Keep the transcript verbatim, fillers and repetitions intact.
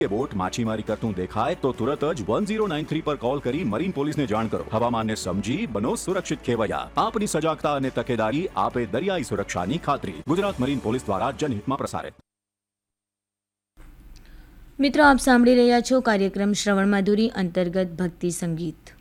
Boat માછીમારી કરતું દેખાય તો તુરત જ વન ઝીરો નાઇન થ્રી પર કોલ કરી મરીન પોલીસને જાણ કરો. હવામાનને સમજી બનો સુરક્ષિત ખેવૈયા. આપની સજાગતા અને તકેદારી આપે દરિયાઈ સુરક્ષાની ખાતરી. ગુજરાત મરીન પોલીસ દ્વારા જનહિતમાં પ્રસારિત. મિત્રો, આપ સાંભળી રહ્યા છો કાર્યક્રમ શ્રવણ માધુરી અંતર્ગત ભક્તિ સંગીત.